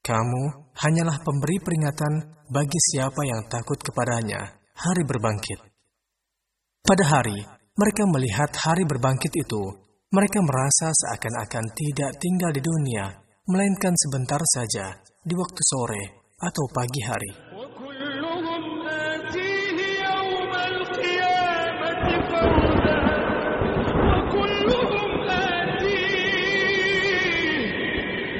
Kamu hanyalah pemberi peringatan bagi siapa yang takut kepadanya, hari berbangkit. Pada hari mereka melihat hari berbangkit itu, mereka merasa seakan-akan tidak tinggal di dunia, melainkan sebentar saja di waktu sore atau pagi hari. وكلهم آتيه يوم القيامة فردا